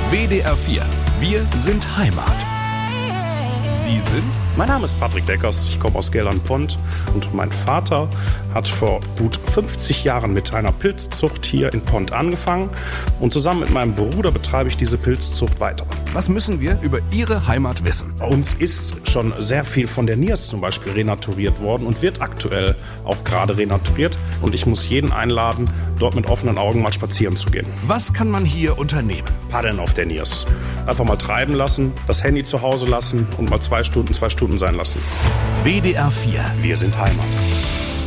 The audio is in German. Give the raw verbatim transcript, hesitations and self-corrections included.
W D R vier. Wir sind Heimat. Sie sind? Mein Name ist Patrick Deckers, ich komme aus Geldern-Pont und mein Vater hat vor gut fünfzig Jahren mit einer Pilzzucht hier in Pont angefangen und zusammen mit meinem Bruder betreibe ich diese Pilzzucht weiter. Was müssen wir über Ihre Heimat wissen? Bei uns ist schon sehr viel von der Niers zum Beispiel renaturiert worden und wird aktuell auch gerade renaturiert und ich muss jeden einladen, dort mit offenen Augen mal spazieren zu gehen. Was kann man hier unternehmen? Paddeln auf der Niers. Einfach mal treiben lassen, das Handy zu Hause lassen und mal zwei Stunden, zwei Stunden sein lassen. W D R vier. Wir sind Heimat.